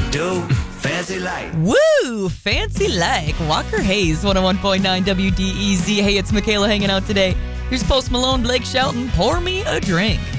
do. Fancy like. Woo! Fancy like. Walker Hayes, 101.9 WDEZ. Hey, it's Michaela hanging out today. Here's Post Malone, Blake Shelton. Pour me a drink.